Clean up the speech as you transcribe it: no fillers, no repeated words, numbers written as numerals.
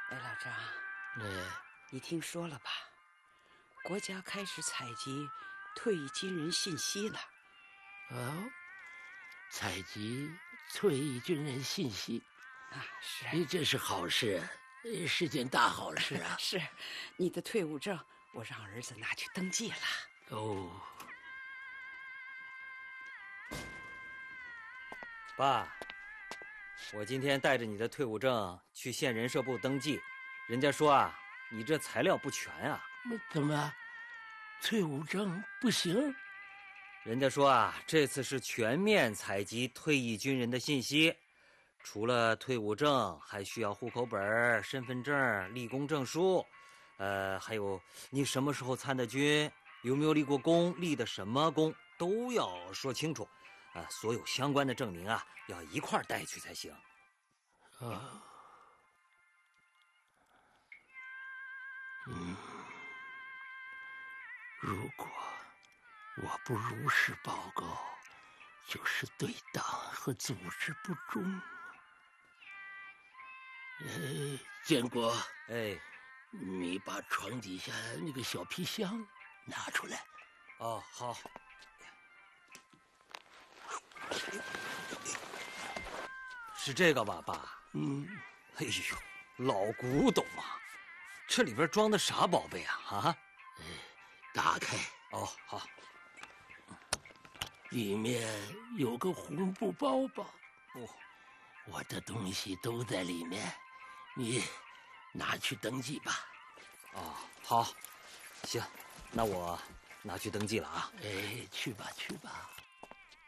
哎，老张，你听说了吧？国家开始采集退役军人信息了。 哦，采集退役军人信息啊，是， 这是好事，是件大好事啊！ 是，你的退伍证我让儿子拿去登记了。 哦， 爸，我今天带着你的退伍证去县人社部登记，人家说啊，你这材料不全啊。 怎么，退伍证不行？ 人家说啊，这次是全面采集退役军人的信息，除了退伍证，还需要户口本、身份证、立功证书，还有你什么时候参的军，有没有立过功，立的什么功，都要说清楚。所有相关的证明啊，要一块带去才行。 如果我不如实报告，就是对党和组织不忠。建国，你把床底下那个小皮箱拿出来。 哦，好。是这个吧，爸？哎呦，老古董啊！这里边装的啥宝贝啊？啊？ 打开。 哦，好。 里面有个红布包包。 哦， 我的东西都在里面，你拿去登记吧。 哦，好，行，那我拿去登记了啊。 去吧，去吧。